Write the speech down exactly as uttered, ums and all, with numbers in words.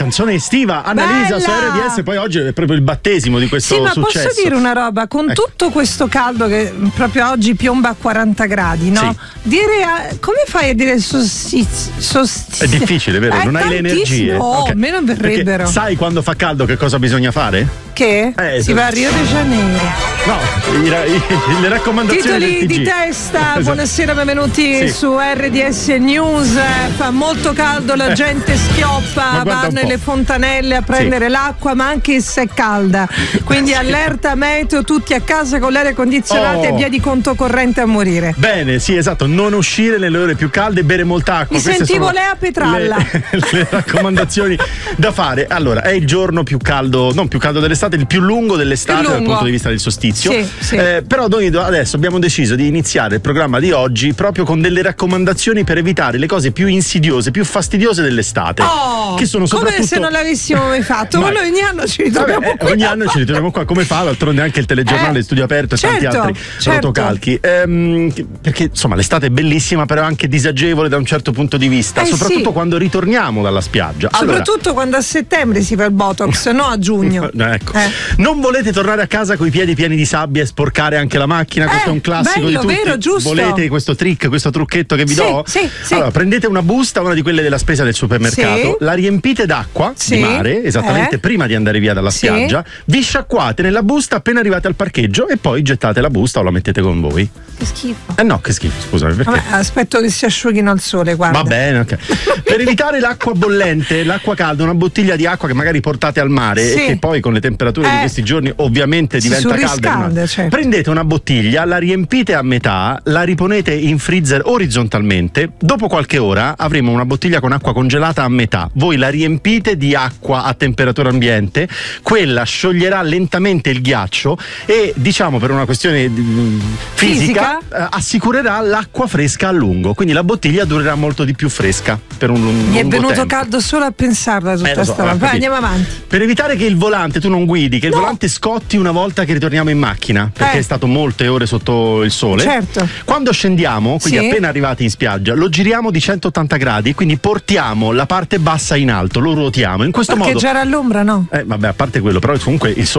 canzone estiva, Annalisa Bella! su R D S, poi oggi è proprio il battesimo di questo sì, ma successo. posso dire una roba, con ecco. tutto questo caldo che proprio oggi piomba a quaranta gradi, no? Sì. Dire a, come fai a dire solstizio? È difficile, vero? Eh, Non hai le energie. No, Okay. a me non verrebbero. Perché sai quando fa caldo che cosa bisogna fare? Che? Eh, si va a Rio de Janeiro. No, i, i, le raccomandazioni Titoli del T G. di testa, Esatto. buonasera, benvenuti Sì. su R D S News. Eh, Fa molto caldo, la Eh. gente schioppa, Ma guarda va un nelle po'. fontanelle a prendere Sì. l'acqua, ma anche se è calda. Quindi allerta meteo, tutti a casa con l'aria condizionata Oh. e via di conto corrente a morire. Bene, sì, esatto, non uscire nelle ore più calde e bere molta acqua. Mi Queste sentivo sono Lea Petralla. Le, le raccomandazioni da fare. Allora, è il giorno più caldo, non più caldo dell'estate, il più lungo dell'estate Più dal lungo. punto di vista del solstizio. Sì, sì. Eh, però noi adesso abbiamo deciso di iniziare il programma di oggi proprio con delle raccomandazioni per evitare le cose più insidiose, più fastidiose dell'estate. Oh, che sono come soprattutto... se non l'avessimo mai fatto. Ma- Noi ogni anno ci ritroviamo Vabbè, eh, qui. ogni anno ci ritroviamo qua, come fa d'altronde anche il telegiornale Eh, Studio Aperto e tanti certo, altri certo. rotocalchi. Ehm, perché insomma l'estate è bellissima, però è anche disagevole da un certo punto di vista, Eh, soprattutto sì. quando ritorniamo dalla spiaggia. Allora, Soprattutto quando a settembre si fa il botox, no a giugno. no, ecco. Eh. Non volete tornare a casa con i piedi pieni di sabbia e sporcare anche la macchina? Questo Eh, è un classico bello, di tutti. vero, giusto. Volete questo trick, questo trucchetto che vi Sì, do? sì, sì. Allora, prendete una busta, una di quelle della spesa del supermercato, Sì. la riempite d'acqua Sì. di mare, esattamente Eh. prima di andare via dalla Sì. spiaggia, vi sciacquate nella busta appena arrivate al parcheggio e poi gettate la busta o la mettete con voi. Che schifo. Eh no, che schifo, scusami, perché? Vabbè, aspetto che si asciughino al sole, guarda. Va bene, ok. Per evitare l'acqua bollente, l'acqua calda, una bottiglia di acqua che magari portate al mare Sì. e che poi con le temperature Eh. di questi giorni ovviamente Si diventa calda. surriscalda, no? certo. Prendete una bottiglia, la riempite a metà, la riponete in freezer orizzontalmente. Dopo qualche ora avremo una bottiglia con acqua congelata a metà. Voi la riempite di acqua a temperatura ambiente, quella scioglierà lentamente il ghiaccio e, diciamo per una questione mm, fisica, Fisica? eh, assicurerà l'acqua fresca a lungo. Quindi la bottiglia durerà molto di più fresca per un lungo Mi è venuto tempo. caldo solo a pensarla tutta Eh, lo so, sta ho roba. Vai, capito. andiamo avanti. Per evitare che il volante, tu non guidi, che il No. volante scotti una volta che ritorniamo in macchina, perché Eh. è stato molte ore sotto il sole. Certo. Quando scendiamo, quindi Sì. appena arrivati in spiaggia, lo giriamo di centottanta gradi, quindi portiamo la parte bassa in alto, lo ruotiamo. In questo Perché modo. già era all'ombra, no? Eh, vabbè, a parte quello, però comunque il sole